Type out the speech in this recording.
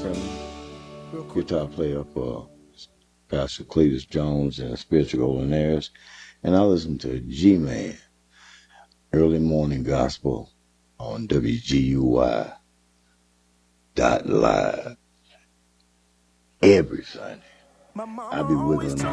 Simmons, guitar player for Pastor Cletus Jones and Spiritual Golden and I listen to G-Man, Early Morning Gospel on WGUY.live every Sunday. I be wiggling